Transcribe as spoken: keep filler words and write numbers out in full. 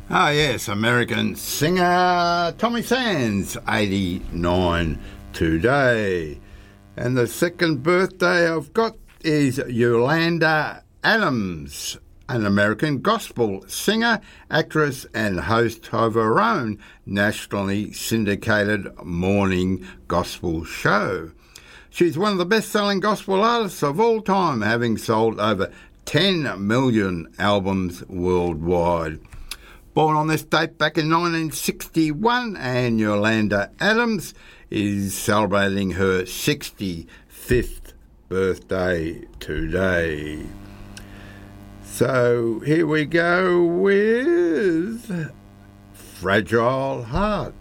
Ah, yes, American singer Tommy Sands, eighty-nine today. And the second birthday I've got is Yolanda Adams, an American gospel singer, actress and host of her own nationally syndicated morning gospel show. She's one of the best-selling gospel artists of all time, having sold over ten million albums worldwide. Born on this date back in nineteen sixty-one, and Yolanda Adams is celebrating her sixty-fifth birthday today. So here we go with Fragile Heart.